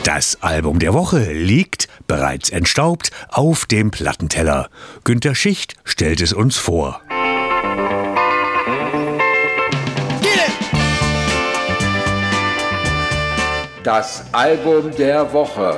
Das Album der Woche liegt, bereits entstaubt, auf dem Plattenteller. Günter Schicht stellt es uns vor. Das Album der Woche.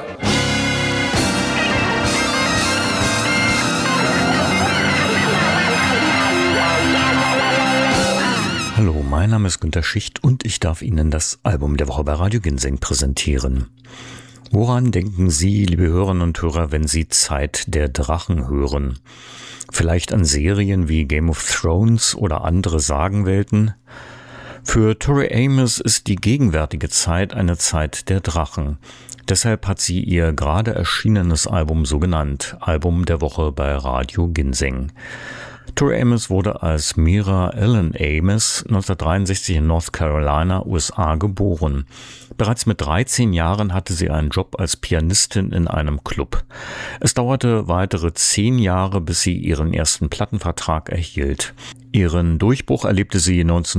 Hallo, mein Name ist Günter Schicht und ich darf Ihnen das Album der Woche bei Radio Ginseng präsentieren. Woran denken Sie, liebe Hörerinnen und Hörer, wenn Sie Zeit der Drachen hören? Vielleicht an Serien wie Game of Thrones oder andere Sagenwelten? Für Tori Amos ist die gegenwärtige Zeit eine Zeit der Drachen. Deshalb hat sie ihr gerade erschienenes Album so genannt, Album der Woche bei Radio Ginseng. Tori Amos wurde als Mira Ellen Amos 1963 in North Carolina, USA geboren. Bereits mit 13 Jahren hatte sie einen Job als Pianistin in einem Club. Es dauerte weitere 10 Jahre, bis sie ihren ersten Plattenvertrag erhielt. Ihren Durchbruch erlebte sie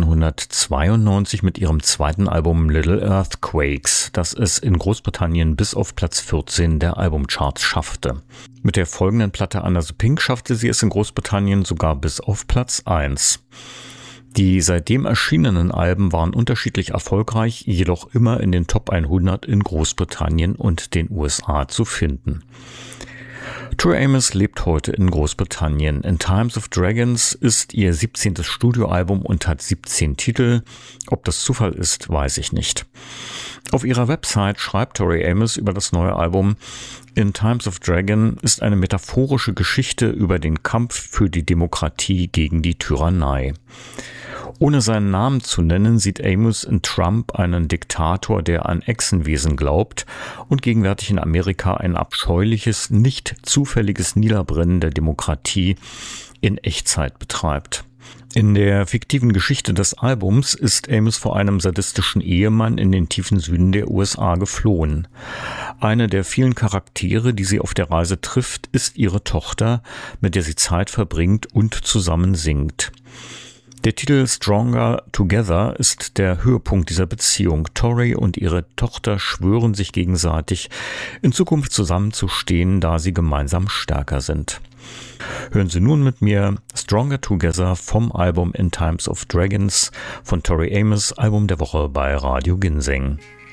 1992 mit ihrem zweiten Album Little Earthquakes, das es in Großbritannien bis auf Platz 14 der Albumcharts schaffte. Mit der folgenden Platte Under the Pink schaffte sie es in Großbritannien sogar bis auf Platz 1. Die seitdem erschienenen Alben waren unterschiedlich erfolgreich, jedoch immer in den Top 100 in Großbritannien und den USA zu finden. Tori Amos lebt heute in Großbritannien. In Times of Dragons ist ihr 17. Studioalbum und hat 17 Titel. Ob das Zufall ist, weiß ich nicht. Auf ihrer Website schreibt Tori Amos über das neue Album: In Times of Dragon ist eine metaphorische Geschichte über den Kampf für die Demokratie gegen die Tyrannei. Ohne seinen Namen zu nennen, sieht Amos in Trump einen Diktator, der an Echsenwesen glaubt und gegenwärtig in Amerika ein abscheuliches, nicht zufälliges Niederbrennen der Demokratie in Echtzeit betreibt. In der fiktiven Geschichte des Albums ist Amos vor einem sadistischen Ehemann in den tiefen Süden der USA geflohen. Eine der vielen Charaktere, die sie auf der Reise trifft, ist ihre Tochter, mit der sie Zeit verbringt und zusammen singt. Der Titel Stronger Together ist der Höhepunkt dieser Beziehung. Tori und ihre Tochter schwören sich gegenseitig, in Zukunft zusammenzustehen, da sie gemeinsam stärker sind. Hören Sie nun mit mir Stronger Together vom Album In Times of Dragons von Tori Amos, Album der Woche bei Radio Ginseng.